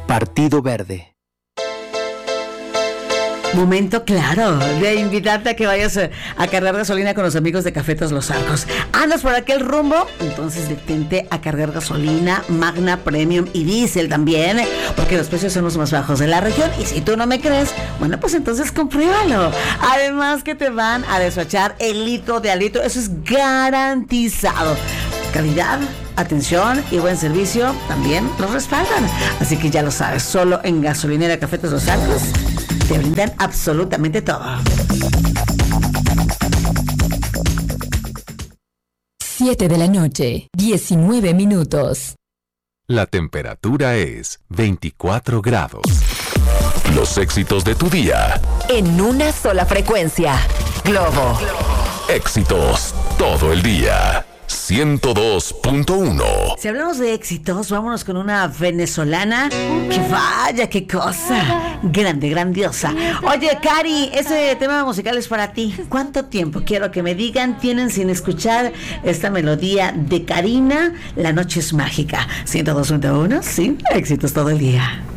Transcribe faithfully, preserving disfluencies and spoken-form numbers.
Partido Verde. Momento claro de invitarte a que vayas a, a cargar gasolina con los amigos de Cafetas Los Arcos. ¿Andas por aquel rumbo? Entonces detente a cargar gasolina Magna, Premium y Diesel también, porque los precios son los más bajos de la región. Y si tú no me crees, bueno, pues entonces compruébalo. Además que te van a despachar el litro de al litro. Eso es garantizado. Calidad, atención y buen servicio también los respaldan. Así que ya lo sabes, solo en Gasolinera Cafetas Los Arcos te brindan absolutamente todo. siete de la noche, diecinueve minutos. La temperatura es veinticuatro grados. Los éxitos de tu día. En una sola frecuencia. Globo. Éxitos todo el día. ciento dos punto uno. Si hablamos de éxitos, vámonos con una venezolana. Que vaya, qué cosa. Grande, grandiosa. Oye, Cari, ese tema musical es para ti. ¿Cuánto tiempo, quiero que me digan, tienen sin escuchar esta melodía de Karina? La noche es mágica. ciento dos punto uno, sí, éxitos todo el día.